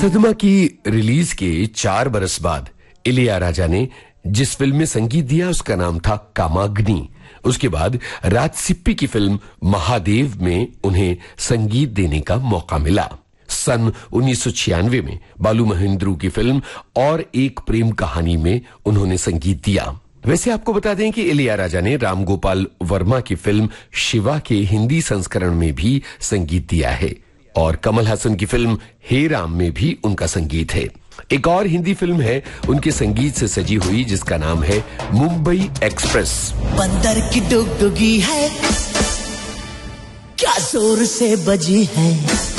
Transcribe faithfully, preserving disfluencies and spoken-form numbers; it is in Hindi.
सदमा की रिलीज के चार बरस बाद इलैयाराजा ने जिस फिल्म में संगीत दिया उसका नाम था कामाग्नि। उसके बाद राजसिप्पी की फिल्म महादेव में उन्हें संगीत देने का मौका मिला। सन उन्नीस सौ छियानवे में बालू महेंद्रू की फिल्म और एक प्रेम कहानी में उन्होंने संगीत दिया। वैसे आपको बता दें कि इलैयाराजा ने राम गोपाल वर्मा की फिल्म शिवा के हिंदी संस्करण में भी संगीत दिया है और कमल हासन की फिल्म हे राम में भी उनका संगीत है। एक और हिंदी फिल्म है उनके संगीत से सजी हुई जिसका नाम है मुंबई एक्सप्रेस। बंदर की डुगडुगी है क्या जोर से बजी है।